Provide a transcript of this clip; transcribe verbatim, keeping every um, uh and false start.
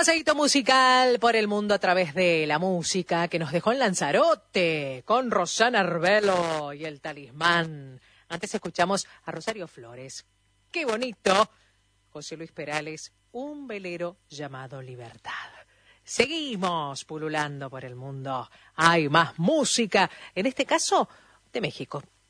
paseíto musical por el mundo a través de la música que nos dejó en Lanzarote con Rosana Arbelo y el Talismán. Antes escuchamos a Rosario Flores. ¡Qué bonito! José Luis Perales, un velero llamado Libertad. Seguimos pululando por el mundo. Hay más música, en este caso de México.